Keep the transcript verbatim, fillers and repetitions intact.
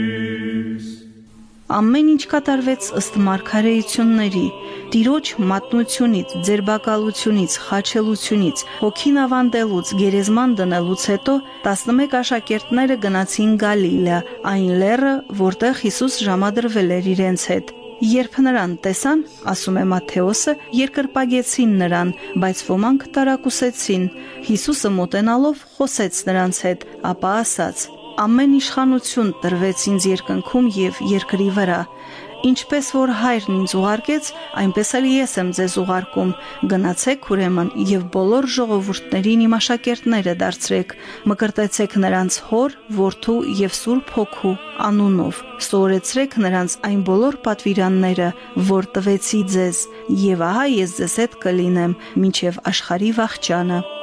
Ամեն ինչ կատարվեց ըստ մարգարեությունների, Տիրոջ մատնությունից, ձերբակալությունից, խաչելությունից, հոգին ավանդելուց, գերեզման դնելուց հետո տասնմեկ աշակերտները գնացին Գալիլեա, այն լեռը, որտեղ Հիսուս ժամադրվել էր իրենց հետ։ Երբ նրան տեսան, ասում է Մատթեոսը, երկրպագեցին նրան, բայց ոմանք տարակուսեցին։ Հիսուսը մոտենալով խոսեց նրանց հետ, ապա ասաց. «Ամեն իշխանություն տրվեց ինձ երկնքում և երկրի վրա։ Ինչպես որ Հայրն ինձ ուղարկեց, այնպես էլ ես եմ ձեզ ուղարկում։ Գնացեք ուրեմն և բոլոր ժողովուրդներին իմ աշակերտները դարձրեք, մկրտեցեք նրանց Հոր, Որդու և Սուրբ Հոգու անունով, սովորեցրեք նրանց այն բոլոր պատվիրանները, որ տվեցի ձեզ, և ահա ես ձեզ հետ կլինեմ մինչև աշխարհի վախճանը»։